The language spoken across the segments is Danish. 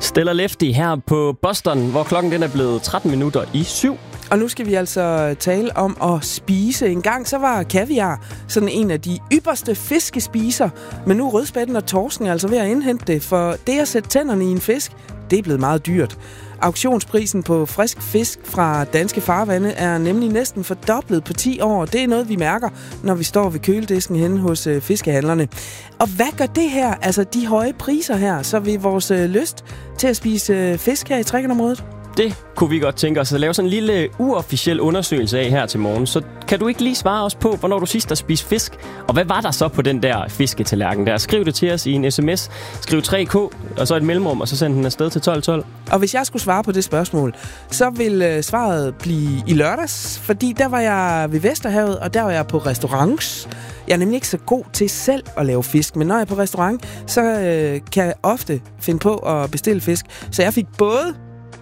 Stella Lefty her på Boston, hvor klokken den er blevet 7:13. Og nu skal vi altså tale om at spise. En gang så var kaviar sådan en af de ypperste fiskespiser, men nu er rødspætten og torsken altså ved at indhente det, for det at sætte tænderne i en fisk, det er blevet meget dyrt. Auktionsprisen på frisk fisk fra danske farvande er nemlig næsten fordoblet på 10 år. Det er noget, vi mærker, når vi står ved køledisken henne hos fiskehandlerne. Og hvad gør det her, altså de høje priser her, så ved vores lyst til at spise fisk her i Trekkerområdet? Det kunne vi godt tænke os at lave sådan en lille uofficiel undersøgelse af her til morgen. Så kan du ikke lige svare os på, hvornår du sidst har spist fisk? Og hvad var der så på den der fisketallerken der? Skriv det til os i en sms. Skriv 3K, og så et mellemrum, og så send den afsted til 1212. Og hvis jeg skulle svare på det spørgsmål, så vil svaret blive i lørdags, fordi der var jeg ved Vesterhavet, og der var jeg på restaurants. Jeg er nemlig ikke så god til selv at lave fisk, men når jeg er på restaurant, så kan jeg ofte finde på at bestille fisk. Så jeg fik både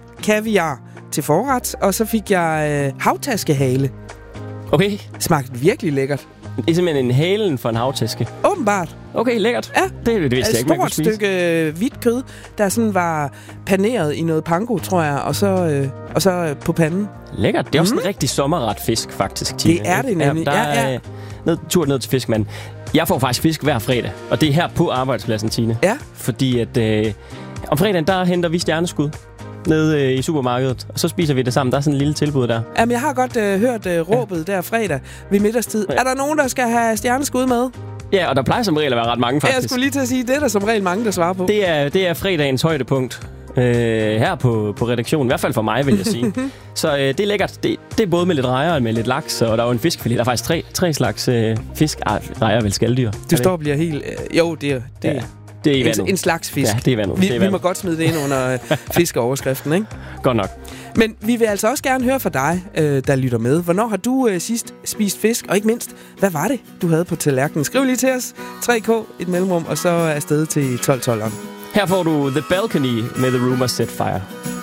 kaviar til forret, og så fik jeg havtaskehale. Okay. Smagte virkelig lækkert. Det er simpelthen en halen for en havtaske. Åbenbart. Okay, lækkert. Ja. Det vidste jeg ikke, man kunne spise. Et stort stykke hvidt kød, der sådan var paneret i noget panko, tror jeg, og så på panden. Lækkert. Det er også en rigtig sommerret fisk, faktisk, Tine. Det er det nemlig. Der er tur ned til Fiskmand. Jeg får faktisk fisk hver fredag, og det er her på arbejdspladsen, Tine. Ja. Fordi at om fredagen, der henter vi stjerneskud nede i supermarkedet, og så spiser vi det sammen. Der er sådan en lille tilbud der. Jamen, jeg har godt hørt råbet der fredag ved middagstid. Ja. Er der nogen, der skal have stjerneskud med? Ja, og der plejer som regel at være ret mange, faktisk. Jeg skulle lige til at sige, det er der som regel mange, der svarer på. Det er fredagens højdepunkt her på redaktionen. I hvert fald for mig, vil jeg sige. Så det er lækkert. Det er både med lidt rejer og med lidt laks, og der er jo en fiskfilet. Der er faktisk tre slags fisk. Rejer vel skaldyr. Du står og bliver helt... jo, det er... Ja. Det er i vandet. En slags fisk. Ja, det er vandet. Vi må godt smide det ind under fiskeoverskriften, ikke? Godt nok. Men vi vil altså også gerne høre fra dig, der lytter med. Hvornår har du sidst spist fisk? Og ikke mindst, hvad var det, du havde på tallerkenen? Skriv lige til os. 3K, et mellemrum, og så afsted til 1212'eren. Her får du The Balcony med The Rumors Set Fire.